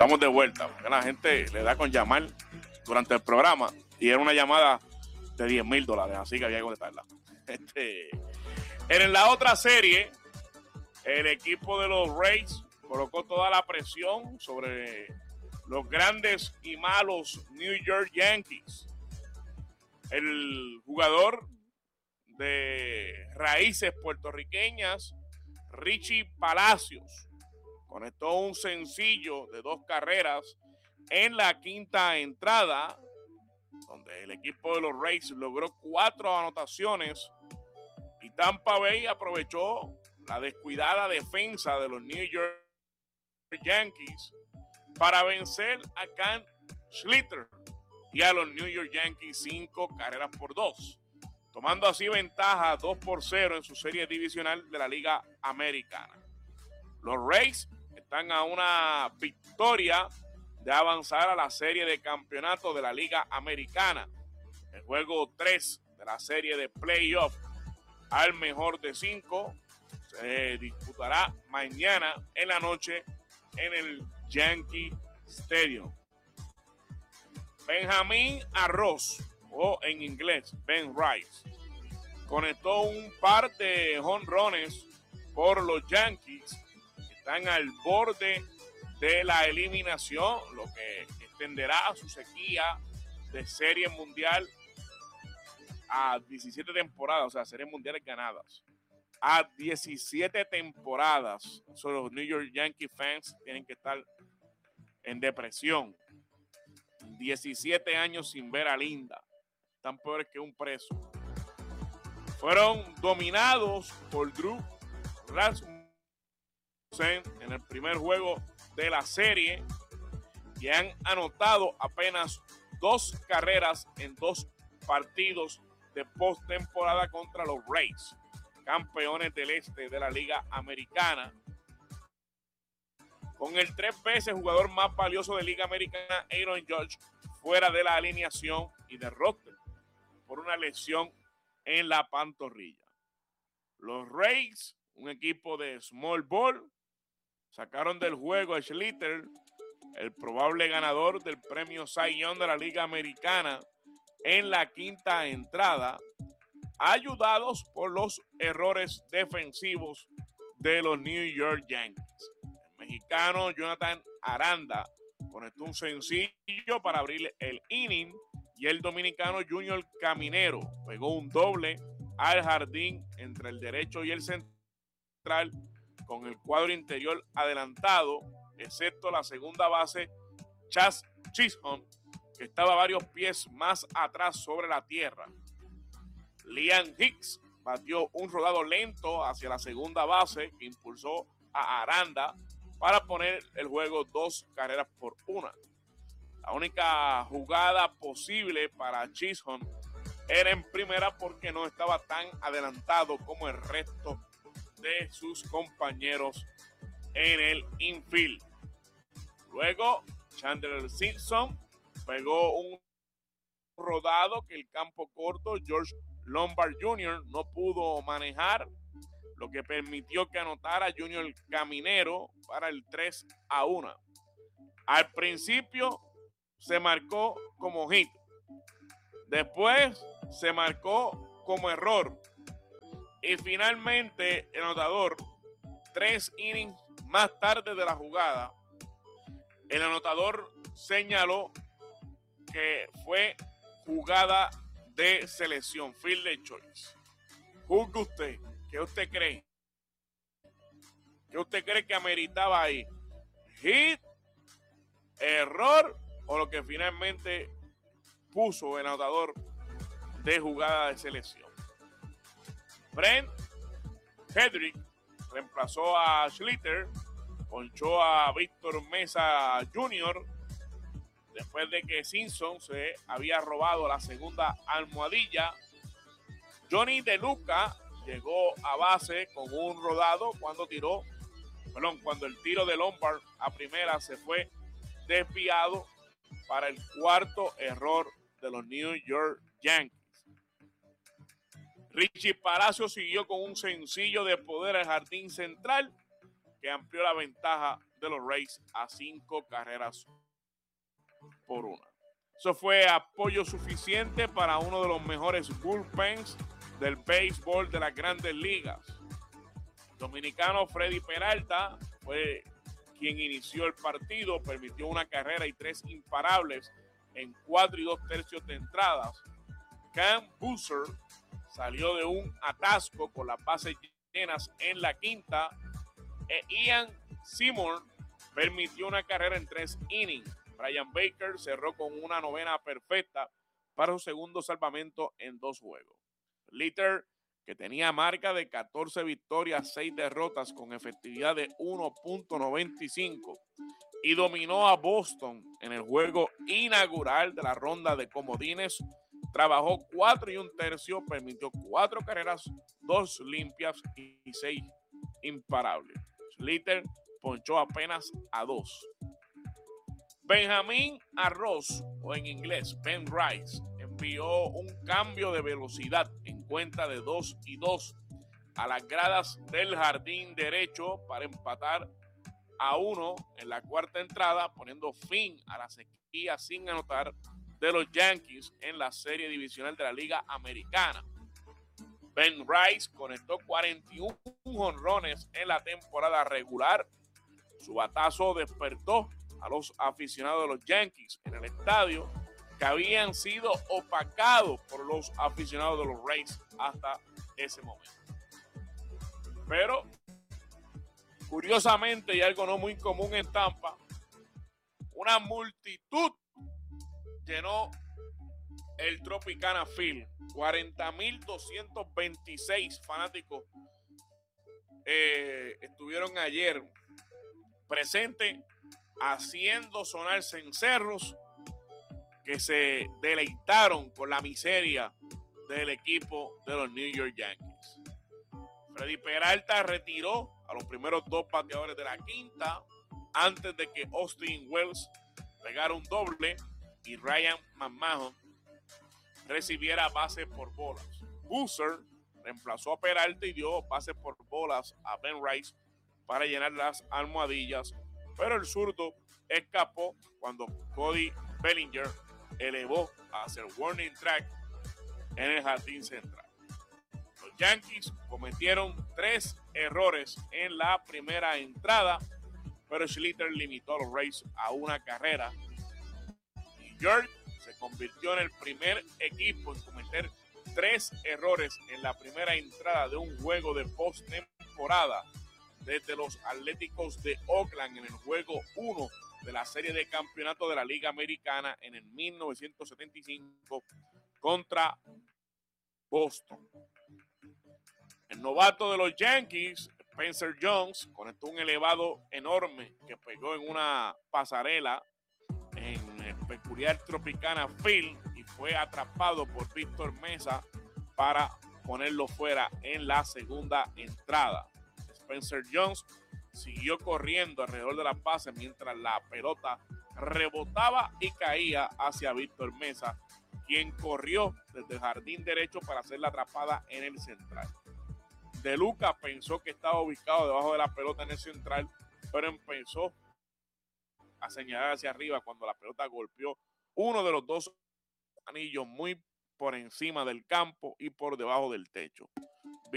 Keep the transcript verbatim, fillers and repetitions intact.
Estamos de vuelta, porque la gente le da con llamar durante el programa y era una llamada de diez mil dólares, así que había que contestarla. Este, en la otra serie, el equipo de los Rays colocó toda la presión sobre los grandes y malos New York Yankees. El jugador de raíces puertorriqueñas, Richie Palacios, conectó un sencillo de dos carreras en la quinta entrada, donde el equipo de los Rays logró cuatro anotaciones y Tampa Bay aprovechó la descuidada defensa de los New York Yankees para vencer a Ken Schlitter y a los New York Yankees cinco carreras por dos, tomando así ventaja dos por cero en su serie divisional de la Liga Americana. Los Rays están a una victoria de avanzar a la serie de campeonato de la Liga Americana. El juego tres de la serie de playoff al mejor de cinco se disputará mañana en la noche en el Yankee Stadium. Benjamín Arroz, o en inglés Ben Rice, conectó un par de jonrones por los Yankees. Están al borde de la eliminación, lo que extenderá su sequía de serie mundial a diecisiete temporadas, o sea, series mundiales ganadas a diecisiete temporadas. So, los New York Yankees fans tienen que estar en depresión. diecisiete años sin ver a Linda, tan peores que un preso. Fueron dominados por Drew Rasmussen en el primer juego de la serie y han anotado apenas dos carreras en dos partidos de postemporada contra los Rays, campeones del este de la Liga Americana. Con el tres veces jugador más valioso de Liga Americana, Aaron Judge, fuera de la alineación y de roster por una lesión en la pantorrilla. Los Rays, un equipo de small ball, sacaron del juego a Schlitter, el probable ganador del premio Cy Young de la Liga Americana, en la quinta entrada, ayudados por los errores defensivos de los New York Yankees. El mexicano Jonathan Aranda conectó un sencillo para abrir el inning y el dominicano Junior Caminero pegó un doble al jardín entre el derecho y el central con el cuadro interior adelantado, excepto la segunda base Chas Chisholm, que estaba varios pies más atrás sobre la tierra. Liam Hicks batió un rodado lento hacia la segunda base que impulsó a Aranda para poner el juego dos carreras por una. La única jugada posible para Chisholm era en primera porque no estaba tan adelantado como el resto de sus compañeros en el infield. Luego, Chandler Simpson pegó un rodado que el campo corto George Lombard junior no pudo manejar, lo que permitió que anotara Junior Caminero para el tres a uno. Al principio se marcó como hit, después se marcó como error y finalmente el anotador, tres innings más tarde de la jugada, el anotador señaló que fue jugada de selección, field choice. Juzgue usted, ¿qué usted cree? ¿Qué usted cree que ameritaba ahí? ¿Hit, error o lo que finalmente puso el anotador de jugada de selección? Brent Hedrick reemplazó a Schlitter, ponchó a Víctor Mesa junior después de que Simpson se había robado la segunda almohadilla. Johnny De Luca llegó a base con un rodado cuando tiró, perdón, cuando el tiro de Lombard a primera se fue desviado para el cuarto error de los New York Yankees. Richie Palacio siguió con un sencillo de poder al jardín central que amplió la ventaja de los Rays a cinco carreras por una. Eso fue apoyo suficiente para uno de los mejores bullpens del béisbol de las grandes ligas. El dominicano Freddy Peralta fue quien inició el partido, permitió una carrera y tres imparables en cuatro y dos tercios de entradas. Cam Busser salió de un atasco con las bases llenas en la quinta e Ian Seymour permitió una carrera en tres innings. Brian Baker cerró con una novena perfecta para su segundo salvamento en dos juegos. Leiter, que tenía marca de catorce victorias, seis derrotas con efectividad de uno punto noventa y cinco y dominó a Boston en el juego inaugural de la ronda de comodines. Trabajó cuatro y un tercio, permitió cuatro carreras, dos limpias y seis imparables. Leiter ponchó apenas a dos. Benjamín Arroz, o en inglés Ben Rice, envió un cambio de velocidad en cuenta de dos y dos a las gradas del jardín derecho para empatar a uno en la cuarta entrada, poniendo fin a la sequía sin anotar de los Yankees en la serie divisional de la Liga Americana. Ben Rice conectó cuarenta y uno jonrones en la temporada regular. Su batazo despertó a los aficionados de los Yankees en el estadio, que habían sido opacados por los aficionados de los Rays hasta ese momento. Pero, curiosamente, y algo no muy común en Tampa, una multitud llenó el Tropicana Field. cuarenta mil doscientos veintiséis fanáticos eh, estuvieron ayer presentes, haciendo sonar cencerros que se deleitaron con la miseria del equipo de los New York Yankees. Freddy Peralta retiró a los primeros dos bateadores de la quinta antes de que Austin Wells pegara un doble y Ryan McMahon recibiera bases por bolas. Busser reemplazó a Peralta y dio bases por bolas a Ben Rice para llenar las almohadillas, pero el zurdo escapó cuando Cody Bellinger elevó hacia el warning track en el jardín central. Los Yankees cometieron tres errores en la primera entrada, pero Schlitter limitó a los Rays a una carrera. New York se convirtió en el primer equipo en cometer tres errores en la primera entrada de un juego de postemporada desde los Atléticos de Oakland en el juego uno de la serie de campeonato de la Liga Americana en el mil novecientos setenta y cinco contra Boston. El novato de los Yankees, Spencer Jones, conectó un elevado enorme que pegó en una pasarela en el peculiar Tropicana Field y fue atrapado por Víctor Mesa para ponerlo fuera en la segunda entrada. Spencer Jones siguió corriendo alrededor de las bases mientras la pelota rebotaba y caía hacia Víctor Mesa, quien corrió desde el jardín derecho para hacer la atrapada en el central. De Luca pensó que estaba ubicado debajo de la pelota en el central, pero empezó a señalar hacia arriba cuando la pelota golpeó uno de los dos anillos muy por encima del campo y por debajo del techo.